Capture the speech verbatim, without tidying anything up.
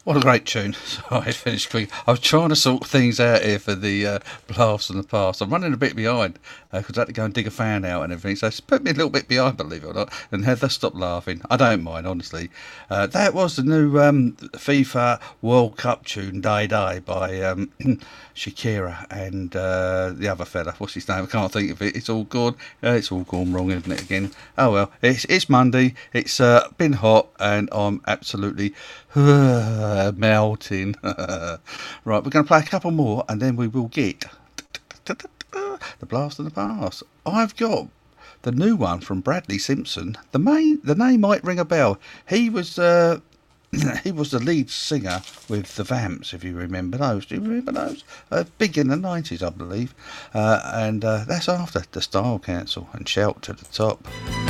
What a great tune. Sorry, I finished quick. I was trying to sort things out here for the uh, Blast from the Past. I'm running a bit behind because uh, I had to go and dig a fan out and everything. So it's put me a little bit behind, believe it or not. And Heather, stop laughing. I don't mind, honestly. Uh, that was the new um, FIFA World Cup tune, Day Day, by um, Shakira and uh, the other fella. What's his name? I can't think of it. It's all gone. Uh, it's all gone wrong, isn't it, again? Oh, well. It's, it's Monday. It's uh, been hot and I'm absolutely... melting. Right, we're going to play a couple more and then we will get the Blast of the Past. I've got the new one from Bradley Simpson. The main, the name might ring a bell. He was uh, he was the lead singer with the Vamps, if you remember those. Do you remember those? Uh, big in the nineties, I believe. Uh, and uh, that's after the Style Council and Shout to the Top.